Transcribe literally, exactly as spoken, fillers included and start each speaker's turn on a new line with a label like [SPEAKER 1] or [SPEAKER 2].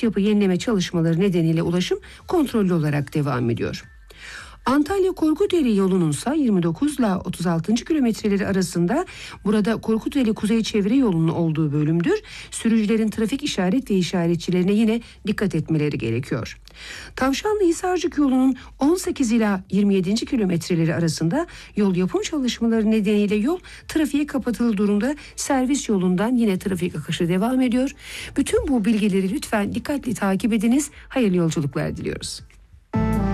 [SPEAKER 1] üst yapı yenileme çalışmaları nedeniyle ulaşım kontrollü olarak devam ediyor. Antalya Korkuteli yolunun ise yirmi dokuz ile otuz altıncı kilometreleri arasında, burada Korkuteli Kuzey Çevre yolunun olduğu bölümdür. Sürücülerin trafik işaret ve işaretçilerine yine dikkat etmeleri gerekiyor. Tavşanlı Hisarcık yolunun on sekiz ila yirmi yedinci kilometreleri arasında yol yapım çalışmaları nedeniyle yol trafiğe kapatılı durumda. Servis yolundan yine trafik akışı devam ediyor. Bütün bu bilgileri lütfen dikkatli takip ediniz. Hayırlı yolculuklar diliyoruz.